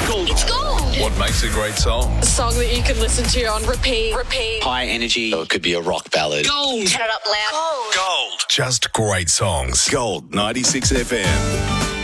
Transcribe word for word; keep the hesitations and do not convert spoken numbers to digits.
gold. It's gold. What makes a great song? A song that you can listen to on repeat. Repeat. High energy. So it could be a rock ballad. Gold. Turn it up loud. Gold. Gold. Just great songs. Gold ninety-six F M.